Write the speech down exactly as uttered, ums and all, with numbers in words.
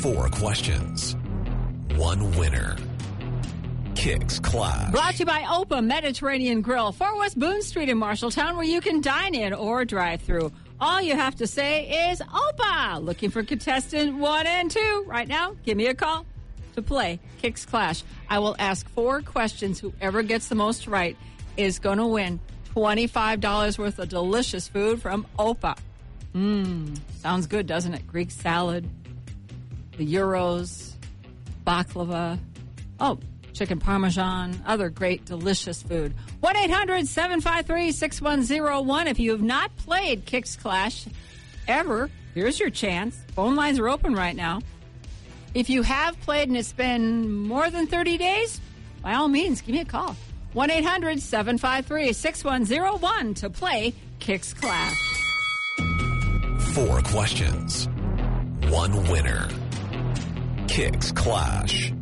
Four questions. One winner. Kicks Clash. Brought to you by O P A Mediterranean Grill, four West Boone Street in Marshalltown, where you can dine in or drive through. All you have to say is O P A. Looking for contestant one and two. Right now, give me a call to play Kicks Clash. I will ask four questions. Whoever gets the most right is going to win twenty-five dollars worth of delicious food from O P A. Mmm, sounds good, doesn't it? Greek salad, the gyros, baklava, oh, chicken parmesan, other great, delicious food. one eight hundred seven five three six one zero one. If you have not played Kicks Clash ever, here's your chance. Phone lines are open right now. If you have played and it's been more than thirty days, by all means, give me a call. one eight hundred seven five three six one zero one to play Kicks Clash. Four questions. One winner. Kicks Clash.